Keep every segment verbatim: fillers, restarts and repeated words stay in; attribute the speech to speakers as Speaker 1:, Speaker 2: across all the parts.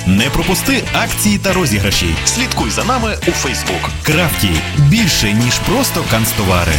Speaker 1: Не пропусти акції та розіграші. Слідкуй за нами у Фейсбук. Крафті. Більше, ніж просто канцтовари.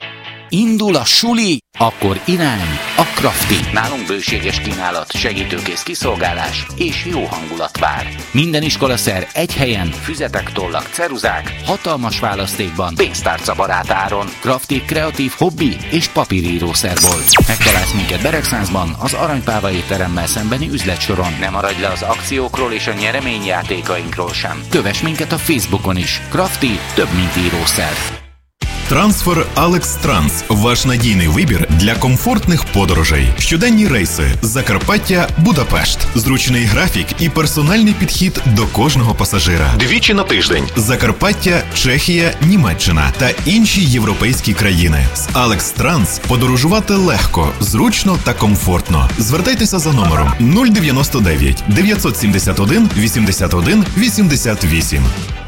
Speaker 2: Indul a suli, akkor irány a Crafty. Nálunk bőséges kínálat, segítőkész kiszolgálás és jó hangulat vár. Minden iskolaszer egy helyen, füzetek, tollak, ceruzák, hatalmas választékban, pénztárca barát áron. Crafty kreatív hobbi és papírírószerbolt. Megtalálsz minket Beregszázban, az Aranypálva étteremmel szembeni üzletsoron. Ne maradj le az akciókról és a nyereményjátékainkról sem. Kövess minket a Facebookon is. Crafty több, mint írószer.
Speaker 1: Трансфер Алекс Транс – ваш надійний вибір для комфортних подорожей. Щоденні рейси Закарпаття – Будапешт. Зручний графік і персональний підхід до кожного пасажира. Двічі на тиждень. Закарпаття, Чехія, Німеччина та інші європейські країни. З Алекс Транс подорожувати легко, зручно та комфортно. Звертайтеся за номером нуль дев'яносто дев'ять дев'ятсот сімдесят один вісімдесят один вісімдесят вісім.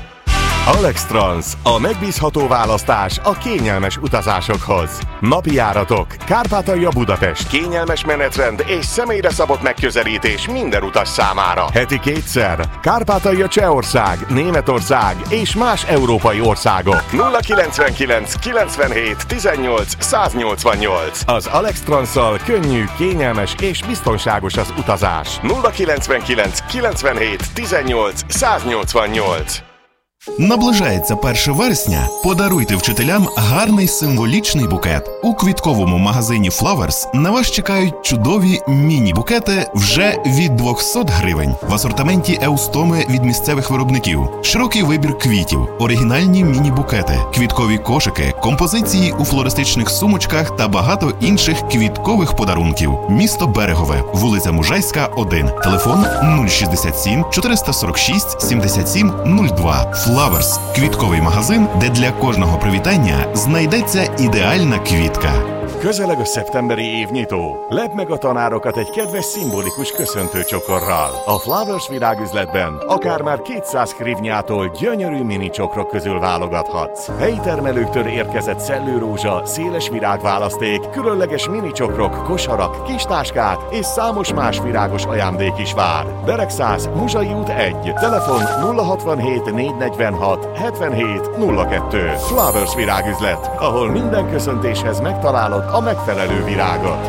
Speaker 3: Alex Trans, a megbízható választás a kényelmes utazásokhoz. Napi járatok, Kárpátalja Budapest, kényelmes menetrend és személyre szabott megközelítés minden utas számára. Heti kétszer, Kárpátalja Csehország, Németország és más európai országok. nulla kilencvenkilenc kilencvenhét tizennyolc száznyolcvannyolc. Az Alex Transszal könnyű, kényelmes és biztonságos az utazás. nulla kilencvenkilenc kilencvenhét tizennyolc száznyolcvannyolc.
Speaker 1: Наближається перше вересня. Подаруйте вчителям гарний символічний букет. У квітковому магазині Flowers на вас чекають чудові міні-букети вже від двохсот гривень. В асортименті еустоми від місцевих виробників. Широкий вибір квітів, оригінальні міні-букети, квіткові кошики, композиції у флористичних сумочках та багато інших квіткових подарунків. Місто Берегове, вулиця Мужайська, один. Телефон нуль шістдесят сім чотириста сорок шість сімдесят сім нуль два. Flowers – квітковий магазин, де для кожного привітання знайдеться ідеальна квітка.
Speaker 3: Közeleg a szeptemberi évnyitó. Ledd meg a tanárokat egy kedves szimbolikus köszöntőcsokorral. A Flowers virágüzletben akár már kétszáz hrivnyától gyönyörű mini csokrok közül válogathatsz. Helyi termelőktől érkezett szellőrózsa, széles virágválaszték, különleges mini csokrok, kosarak, kistáskák és számos más virágos ajándék is vár. Beregszáz, Muzsai út egy. Telefon nulla hatvanhét négyszáznegyvenhat hetvenhét nulla kettő. Flowers virágüzlet, ahol minden köszöntéshez megtalálod a megfelelő virágot.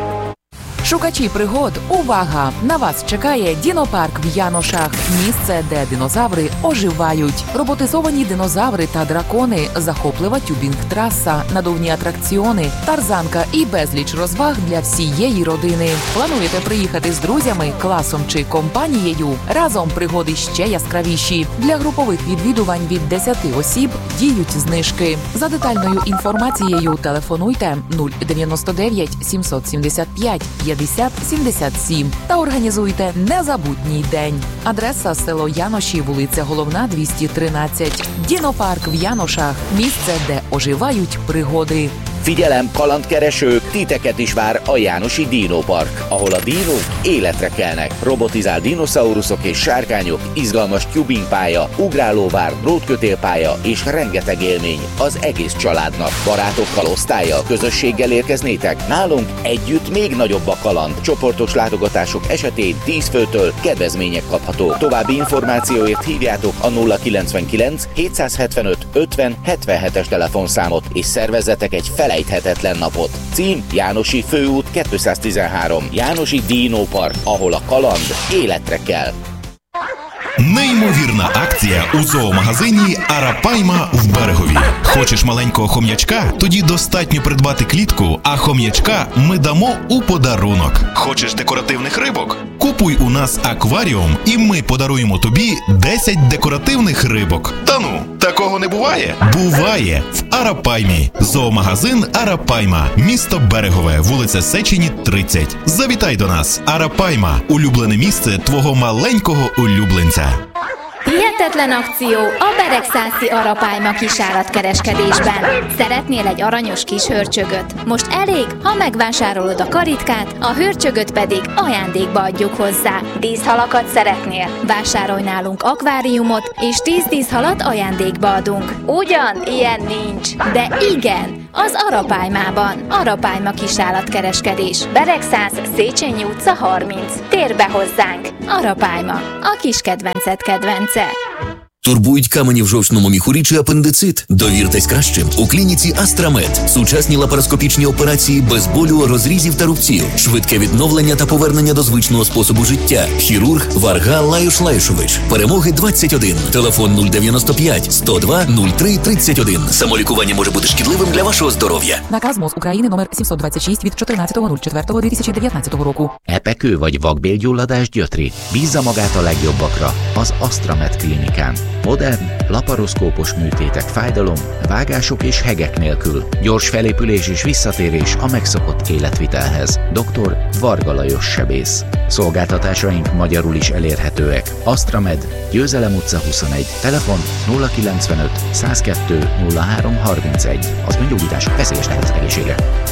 Speaker 4: Шукачі пригод, увага! На вас чекає Дінопарк в Яношах. Місце, де динозаври оживають. Роботизовані динозаври та дракони, захоплива тюбінг-траса, надувні атракціони, тарзанка і безліч розваг для всієї родини. Плануєте приїхати з друзями, класом чи компанією? Разом пригоди ще яскравіші. Для групових відвідувань від десяти осіб діють знижки. За детальною інформацією телефонуйте нуль дев'яносто дев'ять сімсот сімдесят п'ять п'ятдесят сімдесят сім та організуйте незабутній день. Адреса – село Яноші, вулиця Головна, двісті тринадцять. Дінопарк в Яношах – місце, де оживають пригоди.
Speaker 2: Figyelem, kalandkeresők, titeket is vár a Jánosi Dinopark, ahol a dinók életre kelnek. Robotizált dinoszauruszok és sárkányok, izgalmas tubingpálya, ugrálóvár, drótkötélpálya és rengeteg élmény az egész családnak. Barátokkal, osztállyal, közösséggel érkeznétek? Nálunk együtt még nagyobb a kaland. Csoportos látogatások esetén tíz főtől kedvezmények kaphatók. További információért hívjátok a nulla kilencvenkilenc hétszázhetvenöt ötven hetvenhetes telefonszámot és szervezzetek egy felejthetetlen napot. Cím Jánosi Főút kétszáztizenhárom. Jánosi Dinopark, ahol a kaland életre kell.
Speaker 1: Неймовірна акція у зоомагазині Арапайма в Берегові. Хочеш маленького хом'ячка? Тоді достатньо придбати клітку, а хом'ячка ми дамо у подарунок. Хочеш декоративних рибок? Купуй у нас акваріум, і ми подаруємо тобі десять декоративних рибок. Та ну, такого не буває? Буває! В Арапаймі. Зоомагазин Арапайма. Місто Берегове, вулиця Сечені, тридцять. Завітай до нас. Арапайма. Улюблене місце твого маленького улюбленця.
Speaker 5: Hihetetlen akció a Beregszászi Arapályma kisállatkereskedésben. Szeretnél egy aranyos kis hörcsögöt? Most elég, ha megvásárolod a karitkát, a hörcsögöt pedig ajándékba adjuk hozzá. Díszhalakat szeretnél? Vásárolj nálunk akváriumot, és tíz díszhalat ajándékba adunk. Ugyan, ilyen nincs. De igen! az Arapálymában. Arapályma kisállatkereskedés. Beregszász, Széchenyi utca harminc. Térj be hozzánk! Arapályma, a kis kedvenced kedvence.
Speaker 6: Турбують камені в жовчному міхурі чи апендицит? Довіртесь кращим. У клініці Астрамед. Сучасні лапароскопічні операції без болю, розрізів та рубців. Швидке відновлення та повернення до звичного способу життя. Хірург Варга Лаюш Лаюшович. Перемоги двадцять один. Телефон нуль дев'яносто п'ять сто два нуль три тридцять один. Самолікування може бути шкідливим для вашого здоров'я.
Speaker 4: Наказ МОЗ України номер сімсот двадцять шість від чотирнадцятого четвертого дві тисячі дев'ятнадцятого року.
Speaker 2: Epekő vagy vakbélgyulladás gyötri? Bízza magát a legjobbakra, az Astramed klinikán. Modern, laparoszkópos műtétek fájdalom, vágások és hegek nélkül. Gyors felépülés és visszatérés a megszokott életvitelhez. doktor Varga Lajos sebész. Szolgáltatásaink magyarul is elérhetőek. Astramed, Győzelem utca huszonegy. Telefon nulla kilencvenöt százkettő nulla három harmincegy. Az öngyógyítás veszélyes lehet az egészségre.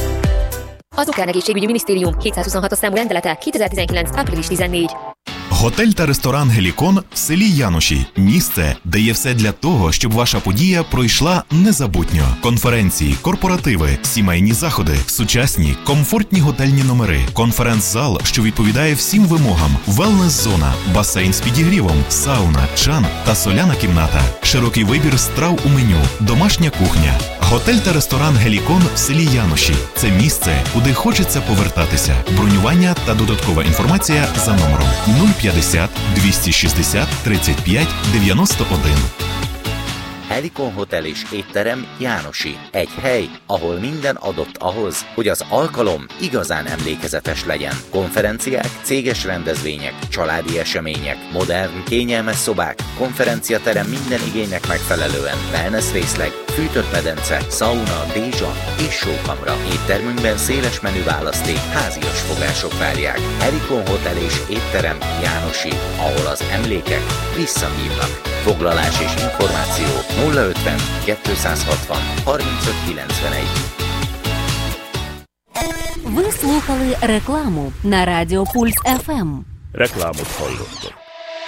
Speaker 7: Az Ukrán Egészségügyi Minisztérium hétszázhuszonhatos számú rendelete kétezer-tizenkilenc. április tizennégy.
Speaker 1: Готель та ресторан «Гелікон» в селі Яноші. Місце, де є все для того, щоб ваша подія пройшла незабутньо. Конференції, корпоративи, сімейні заходи, сучасні, комфортні готельні номери, конференц-зал, що відповідає всім вимогам, велнес-зона, басейн з підігрівом, сауна, чан та соляна кімната, широкий вибір страв у меню, домашня кухня. Готель та ресторан «Гелікон» в селі Яноші – це місце, куди хочеться повертатися. Бронювання та додаткова інформація за номером нуль п'ятдесят двісті шістдесят тридцять п'ять дев'яносто один.
Speaker 2: Helikon Hotel és étterem Jánosi. Egy hely, ahol minden adott ahhoz, hogy az alkalom igazán emlékezetes legyen. Konferenciák, céges rendezvények, családi események, modern, kényelmes szobák, konferenciaterem minden igénynek megfelelően, wellness részleg, fűtött medence, sauna, dézsa és sókamra. Éttermünkben széles menü választék, házias fogások várják. Helikon Hotel és étterem Jánosi, ahol az emlékek visszahívnak. Foglalás és információ nulla ötven kétszázhatvan harmincöt kilencvenegy.
Speaker 8: Ви слухали рекламу на Радіо Пульс еф ем.
Speaker 3: Reklámot hallottak.